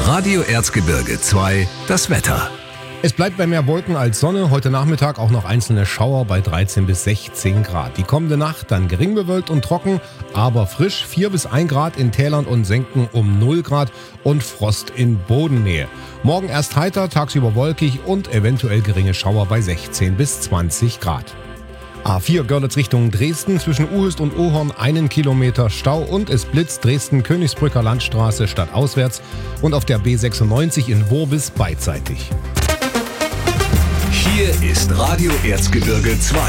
Radio Erzgebirge 2, das Wetter. Es bleibt bei mehr Wolken als Sonne. Heute Nachmittag auch noch einzelne Schauer bei 13 bis 16 Grad. Die kommende Nacht dann gering bewölkt und trocken, aber frisch. 4 bis 1 Grad in Tälern und Senken um 0 Grad und Frost in Bodennähe. Morgen erst heiter, tagsüber wolkig und eventuell geringe Schauer bei 16 bis 20 Grad. A4 Görlitz Richtung Dresden, zwischen Uhüst und Ohorn 1 Kilometer Stau und es blitzt Dresden-Königsbrücker Landstraße stadtauswärts und auf der B96 in Worbis beidseitig. Hier ist Radio Erzgebirge 2.